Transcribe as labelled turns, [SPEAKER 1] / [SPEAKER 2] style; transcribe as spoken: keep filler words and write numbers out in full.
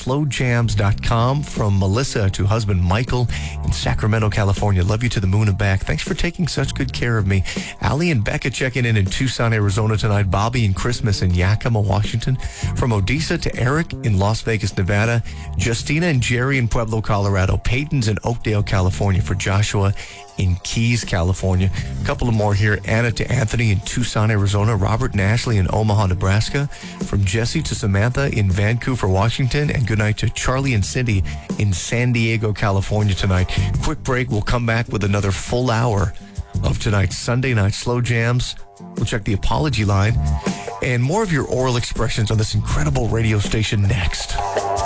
[SPEAKER 1] slow jams dot com. From Melissa to husband Michael in Sacramento, California. Love you to the moon and back. Thanks for taking such good care of me. Allie and Becca checking in in Tucson, Arizona tonight. Bobby and Christmas in Yakima, Washington. From Odessa to Eric in Las Vegas, Nevada. Justina and Jerry in Pueblo, Colorado. Peyton's in Oakdale, California. For Joshua in Keys, California. A couple of more here. Anna to Anthony in Tucson, Arizona. Robert and Ashley in Omaha, Nebraska. From Jesse to Samantha in Vancouver, Washington. And good night to Charlie and Cindy in San Diego, California tonight. Quick break. We'll come back with another full hour of tonight's Sunday Night Slow Jams. We'll check the apology line and more of your oral expressions on this incredible radio station next.